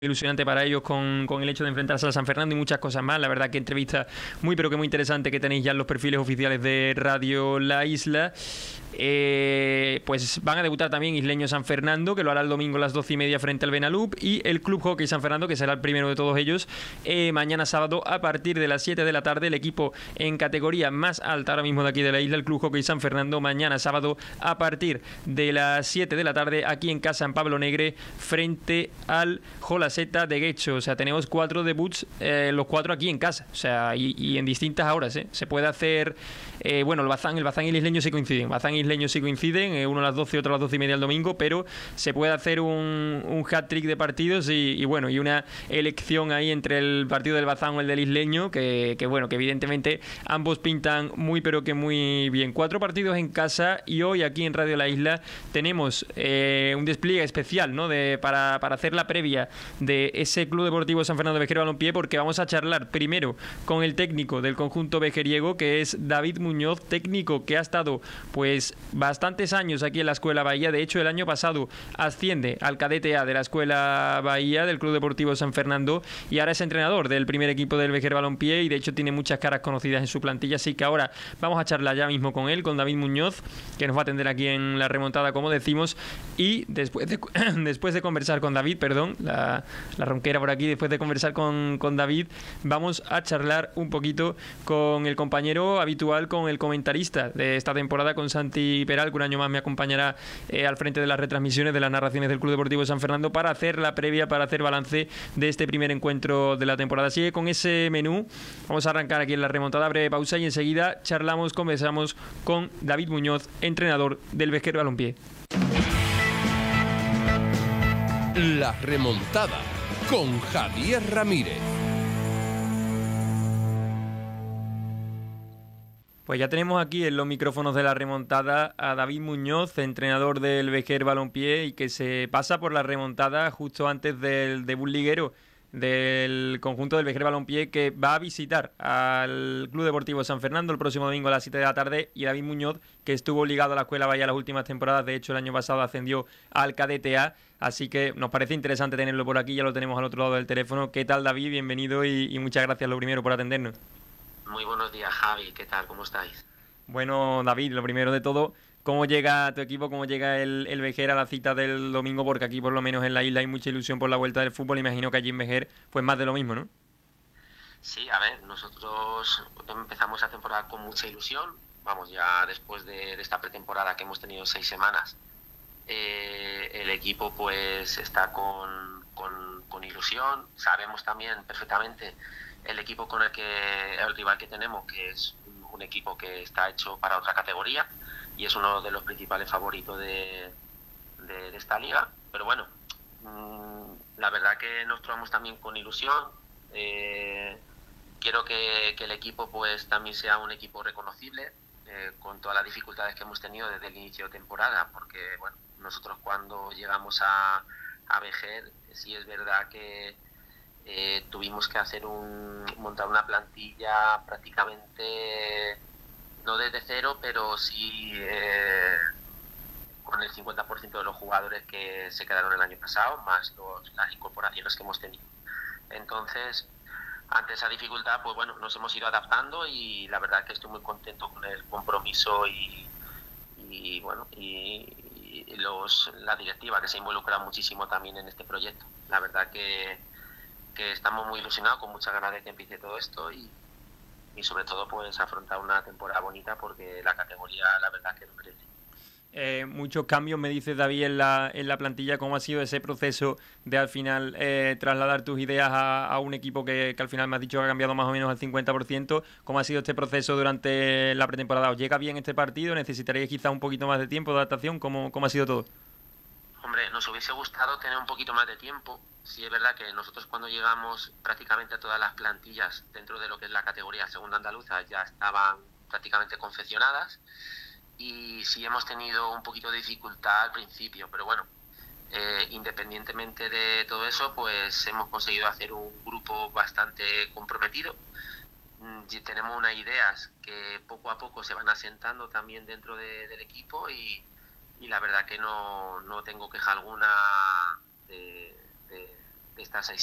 ilusionante para ellos con el hecho de enfrentarse a San Fernando y muchas cosas más. La verdad que entrevista muy pero que muy interesante que tenéis ya en los perfiles oficiales de Radio La Isla. Pues van a debutar también Isleño San Fernando, que lo hará el domingo a las 12:30 frente al Benalup, y el Club Hockey San Fernando, que será el primero de todos ellos, mañana sábado a partir de las 7 de la tarde. El equipo en categoría más alta ahora mismo de aquí de la isla, el Club Hockey San Fernando, mañana sábado a partir de las 7 de la tarde aquí en casa en Pablo Negre frente al Jolaseta de Guecho. O sea, tenemos 4 debuts, los 4 aquí en casa, o sea, y en distintas horas, se puede hacer. Bueno, el Bazán y el Isleño sí coinciden. Bazán y Isleño sí coinciden, uno a las 12 y otro a las 12:30 el domingo, pero se puede hacer un hat-trick de partidos y bueno, y una elección ahí entre el partido del Bazán o el del Isleño, que bueno, que evidentemente ambos pintan muy pero que muy bien. 4 partidos en casa y hoy aquí en Radio La Isla tenemos un despliegue especial, ¿no? Para hacer la previa de ese Club Deportivo San Fernando de Vejer Balompié, porque vamos a charlar primero con el técnico del conjunto vejeriego, que es David Muñoz, técnico que ha estado pues bastantes años aquí en la Escuela Bahía. De hecho, el año pasado asciende al cadete A de la Escuela Bahía del Club Deportivo San Fernando y ahora es entrenador del primer equipo del Vejer Balompié y de hecho tiene muchas caras conocidas en su plantilla, así que ahora vamos a charlar ya mismo con él, con David Muñoz, que nos va a atender aquí en la remontada, como decimos, y después de conversar con David, perdón, la ronquera por aquí, después de conversar con David, vamos a charlar un poquito con el compañero habitual, con el comentarista de esta temporada, con Santi Peral, que un año más me acompañará al frente de las retransmisiones de las narraciones del Club Deportivo San Fernando para hacer la previa, para hacer balance de este primer encuentro de la temporada. Así que con ese menú vamos a arrancar aquí en la remontada, breve pausa y enseguida conversamos con David Muñoz, entrenador del Vejer Balompié. La remontada con Javier Ramírez. Pues ya tenemos aquí en los micrófonos de la remontada a David Muñoz, entrenador del Vejer Balompié, y que se pasa por la remontada justo antes del debut liguero del conjunto del Vejer Balompié, que va a visitar al Club Deportivo San Fernando el próximo domingo a las 7 de la tarde. Y David Muñoz, que estuvo ligado a la Escuela Bahía las últimas temporadas, de hecho el año pasado ascendió al cadete A, así que nos parece interesante tenerlo por aquí. Ya lo tenemos al otro lado del teléfono. ¿Qué tal, David? Bienvenido y muchas gracias lo primero por atendernos. Muy buenos días, Javi. ¿Qué tal? ¿Cómo estáis? Bueno, David, lo primero de todo, ¿cómo llega tu equipo, cómo llega el Vejer a la cita del domingo? Porque aquí, por lo menos en la isla, hay mucha ilusión por la vuelta del fútbol. Imagino que allí en Vejer, pues más de lo mismo, ¿no? Sí, a ver, nosotros empezamos la temporada con mucha ilusión. Vamos, ya después de esta pretemporada que hemos tenido 6 semanas, el equipo pues está con ilusión. Sabemos también perfectamente el equipo el rival que tenemos, que es un equipo que está hecho para otra categoría y es uno de los principales favoritos de esta liga. Pero bueno, la verdad que nos tomamos también con ilusión. Quiero que el equipo pues también sea un equipo reconocible, con todas las dificultades que hemos tenido desde el inicio de temporada, porque bueno, nosotros cuando llegamos a Vejer, sí es verdad que tuvimos que montar una plantilla prácticamente no desde cero, pero sí con el 50% de los jugadores que se quedaron el año pasado, más las incorporaciones que hemos tenido. Entonces, ante esa dificultad, pues bueno, nos hemos ido adaptando y la verdad es que estoy muy contento con el compromiso y bueno, la directiva, que se involucra muchísimo también en este proyecto. La verdad que estamos muy ilusionados, con muchas ganas de que empiece todo esto y sobre todo pues afrontar una temporada bonita, porque la categoría la verdad que lo merece. Muchos cambios, me dice David, en la plantilla. ¿Cómo ha sido ese proceso de al final trasladar tus ideas a un equipo que al final me has dicho que ha cambiado más o menos al 50%? ¿Cómo ha sido este proceso durante la pretemporada? ¿Os llega bien este partido? ¿Necesitaréis quizás un poquito más de tiempo de adaptación? ¿Cómo ha sido todo? Hombre, nos hubiese gustado tener un poquito más de tiempo. Sí es verdad que nosotros cuando llegamos prácticamente a todas las plantillas dentro de lo que es la categoría segunda andaluza ya estaban prácticamente confeccionadas y sí hemos tenido un poquito de dificultad al principio, pero bueno, independientemente de todo eso, pues hemos conseguido hacer un grupo bastante comprometido. Tenemos unas ideas que poco a poco se van asentando también dentro del equipo y la verdad que no tengo queja alguna de estas 6